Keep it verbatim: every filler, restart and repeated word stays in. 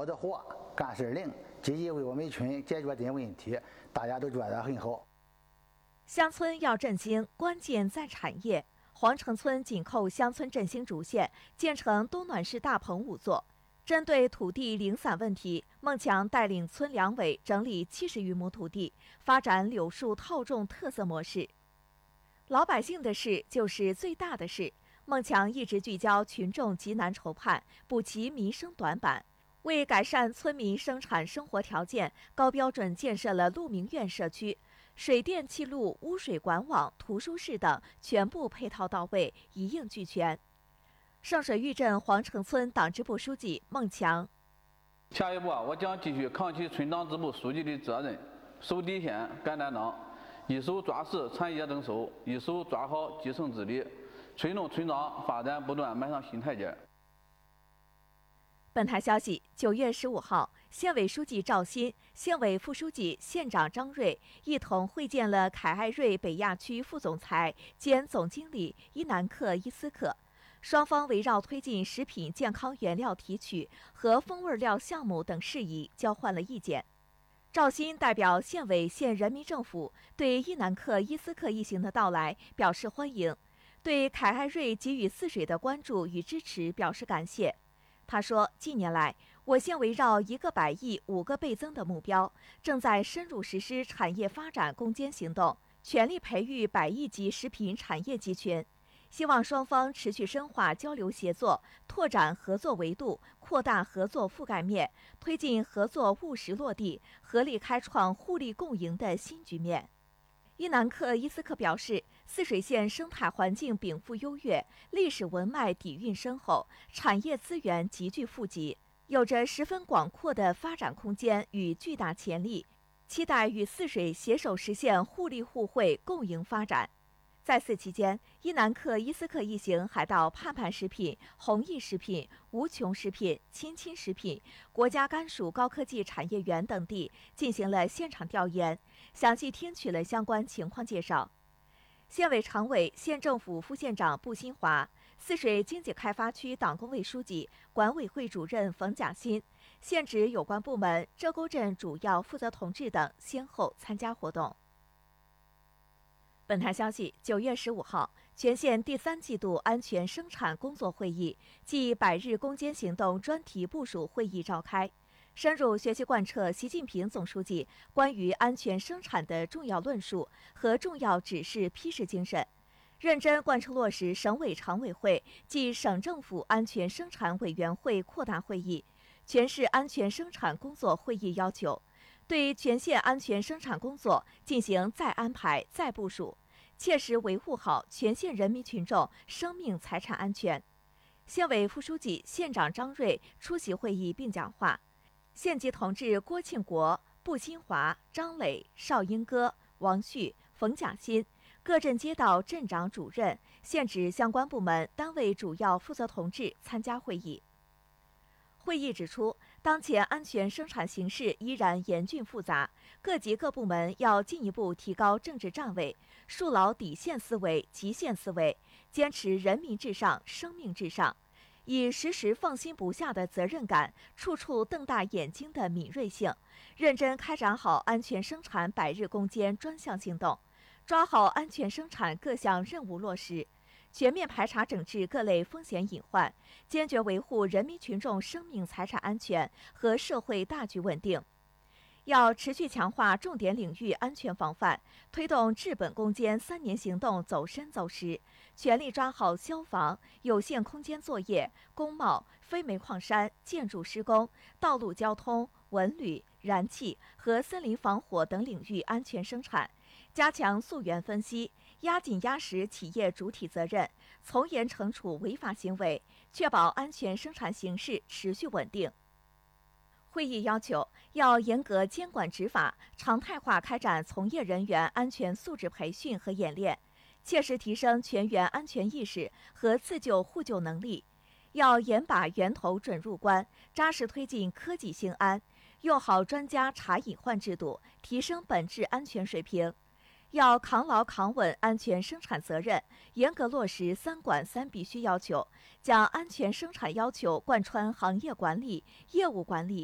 的活，干事灵，积极为我们村解决这些问题，大家都觉得很好。 乡村要振兴，关键在产业。黄城村紧扣乡村振兴主线，建成冬暖式大棚五座。针对土地零散问题，孟强带领村两委整理七十余亩土地，发展柳树套种特色模式。老百姓的事就是最大的事。孟强一直聚焦群众急难愁盼，补齐民生短板，为改善村民生产生活条件，高标准建设了鹿鸣苑社区，水电气路、污水管网、图书室等全部配套到位，一应俱全。圣水峪镇黄城村党支部书记孟强： 下一步啊，我将继续扛起村党支部书记的责任，守底线、干担当，一手抓实产业增收，一手抓好基层治理，村农村长发展不断迈上新台阶。 本台消息，九月十五号，县委书记赵鑫、县委副书记、县长张瑞一同会见了凯艾瑞北亚区副总裁兼总经理伊南克伊斯克。双方围绕推进食品健康原料提取和风味料项目等事宜交换了意见。赵鑫代表县委县人民政府对伊南克伊斯克一行的到来表示欢迎，对凯艾瑞给予泗水的关注与支持表示感谢。他说，近年来，我县围绕一个百亿、五个倍增的目标，正在深入实施产业发展攻坚行动，全力培育百亿级食品产业集群。希望双方持续深化交流协作，拓展合作维度，扩大合作覆盖面，推进合作务实落地，合力开创互利共赢的新局面。伊南克伊斯克表示，泗水县生态环境禀赋优越，历史文脉底蕴深厚，产业资源极具富集，有着十分广阔的发展空间与巨大潜力，期待与泗水携手实现互利互惠共赢发展。在此期间，伊南克伊斯克一行还到盼盼食品、弘毅食品、无穷食品、亲亲食品、国家甘薯高科技产业园等地进行了现场调研，详细听取了相关情况介绍。县委常委、县政府副县长布新华、泗水经济开发区党工委书记、管委会主任冯甲新、县直有关部门、浙沟镇主要负责同志等先后参加活动。本台消息，九月十五号，全县第三季度安全生产工作会议暨百日攻坚行动专题部署会议召开，深入学习贯彻习近平总书记关于安全生产的重要论述和重要指示批示精神，认真贯彻落实省委常委会暨省政府安全生产委员会扩大会议、全市安全生产工作会议要求，对全县安全生产工作进行再安排、再部署，切实维护好全县人民群众生命财产安全。县委副书记、县长张瑞出席会议并讲话。县级同志郭庆国、布新华、张磊、邵英歌、王旭、冯甲新，各镇街道镇长主任、县直相关部门单位主要负责同志参加会议。会议指出，当前安全生产形势依然严峻复杂，各级各部门要进一步提高政治站位，树牢底线思维、极限思维，坚持人民至上、生命至上，以时时放心不下的责任感、处处瞪大眼睛的敏锐性，认真开展好安全生产百日攻坚专项行动，抓好安全生产各项任务落实，全面排查整治各类风险隐患，坚决维护人民群众生命财产安全和社会大局稳定。要持续强化重点领域安全防范，推动治本攻坚三年行动走深走实，全力抓好消防、有限空间作业、工贸、非煤矿山、建筑施工、道路交通、文旅、燃气和森林防火等领域安全生产，加强溯源分析，压紧压实企业主体责任，从严惩处违法行为，确保安全生产形势持续稳定。会议要求，要严格监管执法，常态化开展从业人员安全素质培训和演练，切实提升全员安全意识和自救互救能力。要严把源头准入关，扎实推进科技兴安，用好专家查隐患制度，提升本质安全水平。要扛牢扛稳安全生产责任，严格落实三管三必须要求，将安全生产要求贯穿行业管理、业务管理、